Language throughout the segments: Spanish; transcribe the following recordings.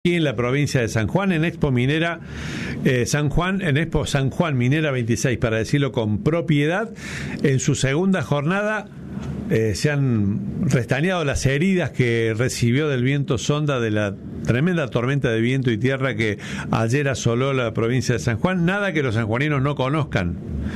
Aquí en la provincia de San Juan, en Expo Minera San Juan, en Expo San Juan Minera 26, para decirlo con propiedad. En su segunda jornada se han restañado las heridas que recibió del viento sonda de la tremenda tormenta de viento y tierra que ayer asoló la provincia de San Juan. Nada que los sanjuaninos no conozcan,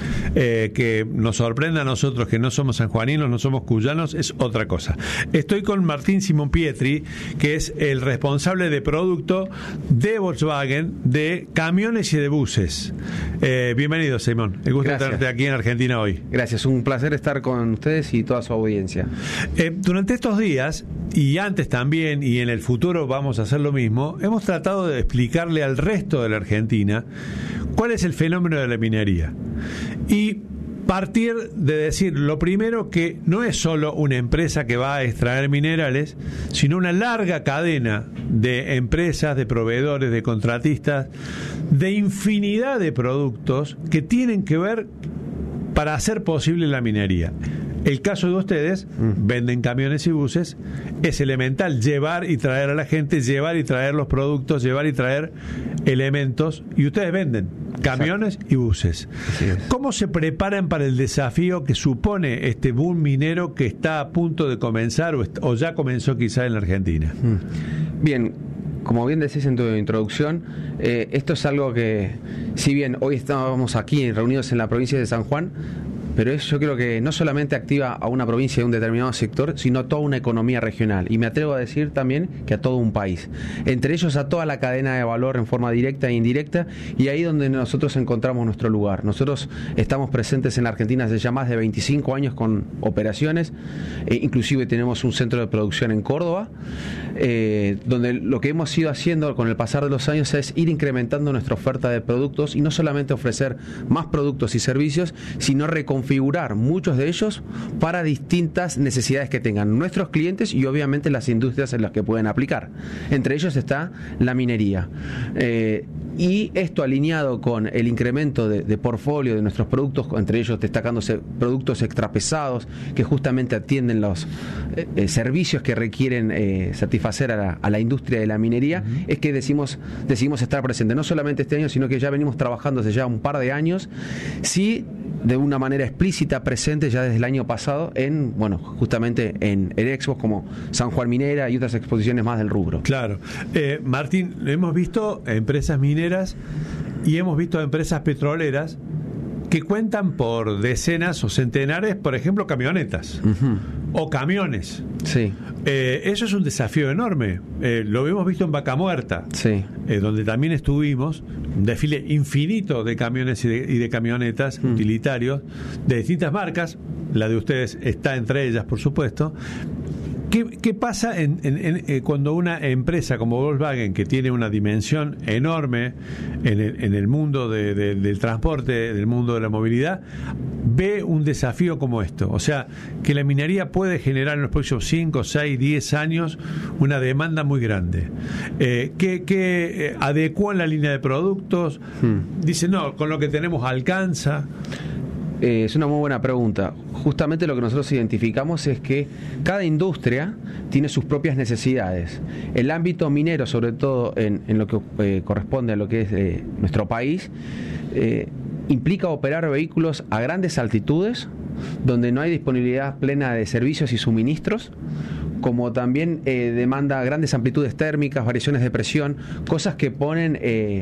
que nos sorprenda a nosotros que no somos sanjuaninos, no somos cuyanos, es otra cosa. Estoy con Martín Simón Pietri, que es el responsable de producto de Volkswagen de camiones y de buses. Bienvenido, Simón. El gusto de tenerte aquí en Argentina hoy. Gracias, un placer estar con ustedes y toda su audiencia. Durante estos días, y antes también, y en el futuro vamos a hacer lo mismo, hemos tratado de explicarle al resto de la Argentina cuál es el fenómeno de la minería. Y partir de decir, lo primero, que no es solo una empresa que va a extraer minerales, sino una larga cadena de empresas, de proveedores, de contratistas, de infinidad de productos que tienen que ver para hacer posible la minería. El caso de ustedes, venden camiones y buses, es elemental llevar y traer a la gente, llevar y traer los productos, llevar y traer elementos, y ustedes venden camiones y buses. ¿Cómo se preparan para el desafío que supone este boom minero que está a punto de comenzar o ya comenzó quizá en la Argentina? Bien, como bien decís en tu introducción, esto es algo que, si bien hoy estábamos aquí reunidos en la provincia de San Juan, pero yo creo que no solamente activa a una provincia de un determinado sector, sino a toda una economía regional. Y me atrevo a decir también que a todo un país. Entre ellos a toda la cadena de valor en forma directa e indirecta, y ahí donde nosotros encontramos nuestro lugar. Nosotros estamos presentes en la Argentina hace ya más de 25 años con operaciones, inclusive tenemos un centro de producción en Córdoba, donde lo que hemos ido haciendo con el pasar de los años es ir incrementando nuestra oferta de productos, y no solamente ofrecer más productos y servicios, sino reconfigurar muchos de ellos para distintas necesidades que tengan nuestros clientes y obviamente las industrias en las que pueden aplicar. Entre ellos está la minería. Y esto alineado con el incremento de portfolio de nuestros productos, entre ellos destacándose productos extrapesados que justamente atienden los servicios que requieren satisfacer a la industria de la minería, es que decidimos estar presentes, no solamente este año, sino que ya venimos trabajando hace ya un par de años, sí, de una manera explícita presente ya desde el año pasado justamente en expos como San Juan Minera y otras exposiciones más del rubro. Claro. Martín, hemos visto empresas mineras y hemos visto empresas petroleras que cuentan por decenas o centenares, por ejemplo, camionetas o camiones. Sí. Eso es un desafío enorme. Lo hemos visto en Vaca Muerta, sí, donde también estuvimos, un desfile infinito de camiones y de camionetas utilitarios de distintas marcas. La de ustedes está entre ellas, por supuesto. ¿Qué pasa cuando una empresa como Volkswagen, que tiene una dimensión enorme en el mundo del transporte, del mundo de la movilidad, ve un desafío como esto? O sea, que la minería puede generar en los próximos 5, 6, 10 años una demanda muy grande. ¿Qué adecuan la línea de productos? Dice, no, con lo que tenemos alcanza. Es una muy buena pregunta. Justamente lo que nosotros identificamos es que cada industria tiene sus propias necesidades. El ámbito minero, sobre todo en lo que corresponde a lo que es nuestro país, implica operar vehículos a grandes altitudes, donde no hay disponibilidad plena de servicios y suministros, como también demanda grandes amplitudes térmicas, variaciones de presión, cosas que ponen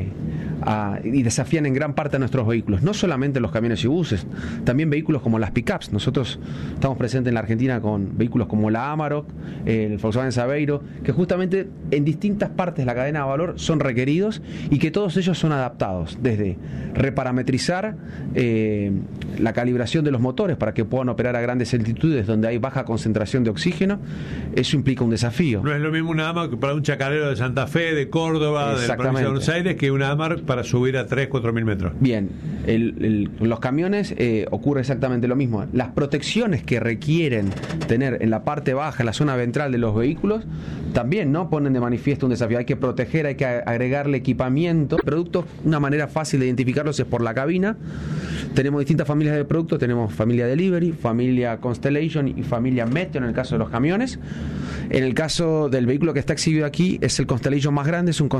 y desafían en gran parte a nuestros vehículos, no solamente los camiones y buses, también vehículos como las pickups. Nosotros estamos presentes en la Argentina con vehículos como la Amarok, el Volkswagen Saveiro, que justamente en distintas partes de la cadena de valor son requeridos y que todos ellos son adaptados, desde reparametrizar la calibración de los motores para que puedan operar a grandes altitudes donde hay baja concentración de oxígeno. Eso implica un desafío. No es lo mismo una Amarok para un chacarero de Santa Fe, de Córdoba, de la provincia de Buenos Aires, que una Amarok para subir a 3-4 mil metros. Bien, los camiones ocurre exactamente lo mismo. Las protecciones que requieren tener en la parte baja, en la zona ventral de los vehículos, también no ponen de manifiesto un desafío. Hay que proteger, hay que agregarle equipamiento. Productos, una manera fácil de identificarlos es por la cabina. Tenemos distintas familias de productos, tenemos familia Delivery, familia Constellation y familia Meteo en el caso de los camiones. En el caso del vehículo que está exhibido aquí, es el Constellation más grande, es un